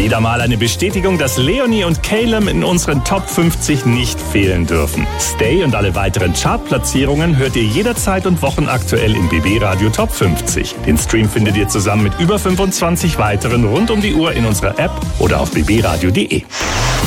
Wieder mal eine Bestätigung, dass Leonie und Calum in unseren Top 50 nicht fehlen dürfen. Stay und alle weiteren Chartplatzierungen hört ihr jederzeit und wochenaktuell im BB Radio Top 50. Den Stream findet ihr zusammen mit über 25 weiteren rund um die Uhr in unserer App oder auf bbradio.de.